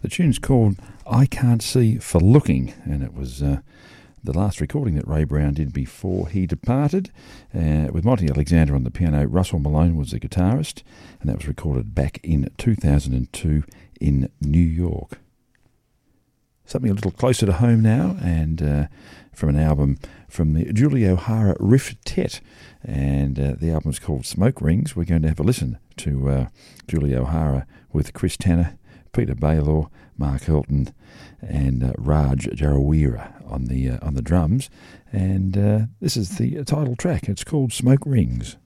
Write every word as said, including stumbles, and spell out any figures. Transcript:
The tune's called I Can't See for Looking, and it was uh, the last recording that Ray Brown did before he departed, uh, with Monty Alexander on the piano. Russell Malone was the guitarist, and that was recorded back in two thousand two in New York. Something a little closer to home now, and uh, from an album from the Julie O'Hara Riff-Tet, and uh, the album's called Smoke Rings. We're going to have a listen to uh, Julie O'Hara with Chris Tanner, Peter Baylor, Mark Hilton, and uh, Raj Jarawira on the uh, on the drums, and uh, this is the title track. It's called Smoke Rings.